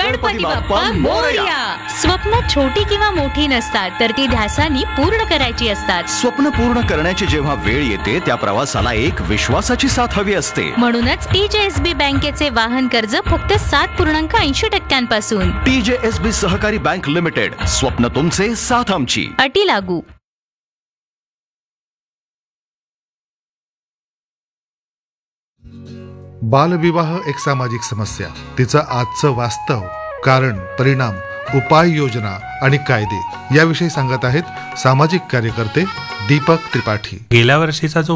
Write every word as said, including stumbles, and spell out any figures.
गणपती बाप्पा मोरया. स्वप्न छोटी किंवा मोठी नसतात, तर ती ध्यासानी पूर्ण करायची असतात. स्वप्न पूर्ण करण्याची जेव्हा वेळ येते त्या प्रवासाला एक विश्वासाची साथ हवी असते. म्हणूनच टीजेएसबी बँकेचे वाहन कर्ज फक्त सात पूर्णांक ऐंशी टक्क्यांपासून. टीजेएसबी सहकारी बँक लिमिटेड, स्वप्न तुमचे, साथ आमची. अटी लागू. बालविवाह एक सामाजिक समस्या, तिचं आजचं वास्तव, कारण, परिणाम, उपाययोजना आणि कायदे याविषयी सांगत आहेत सामाजिक कार्यकर्ते दीपक त्रिपाठी. गेल्या वर्षीचा जो